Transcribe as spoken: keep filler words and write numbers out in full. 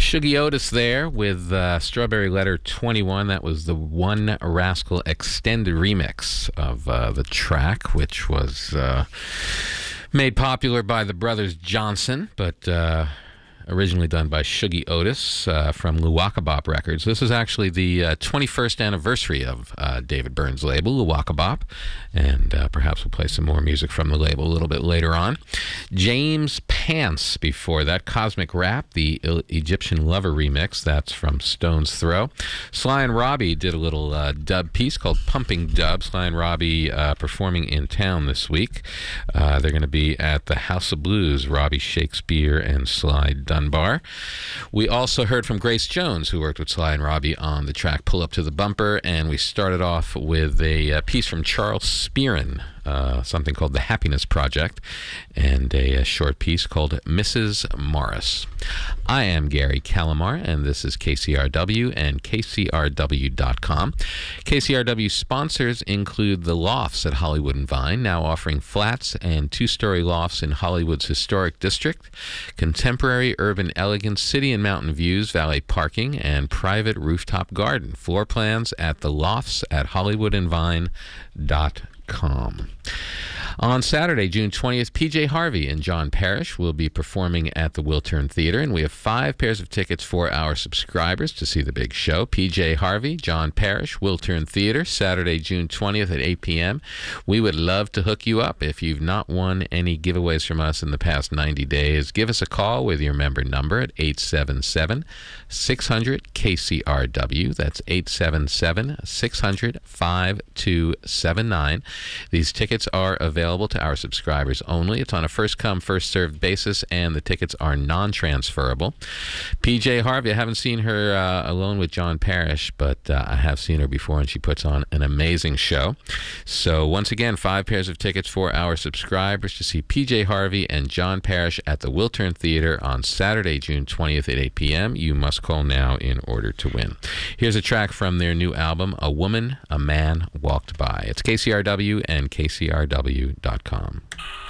Shuggy Otis there with uh, Strawberry Letter twenty-one. That was the One Rascal extended remix of uh, the track, which was uh, made popular by the brothers Johnson, but uh, originally done by Shuggy Otis uh, from Luwakabop Records. This is actually the uh, twenty-first anniversary of uh, David Byrne's label, Luwakabop, and uh, perhaps we'll play some more music from the label a little bit later on. James Pants before that, Cosmic Rap, the E- Egyptian Lover remix. That's from Stone's Throw. Sly and Robbie did a little uh, dub piece called Pumping Dub. Sly and Robbie uh, performing in town this week. Uh, they're going to be at the House of Blues, Robbie Shakespeare and Sly Dunbar. We also heard from Grace Jones, who worked with Sly and Robbie on the track Pull Up to the Bumper, and we started off with a, uh piece from Charles Spearin, uh, something called The Happiness Project, and a, a short piece called Missus Morris. I am Gary Calamar, and this is K C R W and K C R W dot com. K C R W sponsors include The Lofts at Hollywood and Vine, now offering flats and two-story lofts in Hollywood's historic district, contemporary urban elegance, city and mountain views, valet parking, and private rooftop garden. Floor plans at The Lofts at Hollywood and Vine dot com. On Saturday, June twentieth, P J Harvey and John Parrish will be performing at the Wiltern Theater, and we have five pairs of tickets for our subscribers to see the big show. P J Harvey, John Parrish, Wiltern Theater, Saturday, June twentieth at eight p.m. We would love to hook you up. If you've not won any giveaways from us in the past ninety days, give us a call with your member number at eight seven seven, six hundred, K C R W. That's eight seven seven, six hundred, five two seven nine. These tickets are available to our subscribers only. It's on a first-come, first-served basis, and the tickets are non-transferable. P J Harvey, I haven't seen her uh, alone with John Parrish, but uh, I have seen her before, and she puts on an amazing show. So once again, five pairs of tickets for our subscribers to see P J Harvey and John Parrish at the Wiltern Theater on Saturday, June twentieth at eight p.m. You must call now in order to win. Here's a track from their new album, A Woman, a Man Walked By. It's K C R W and K C R W dot com.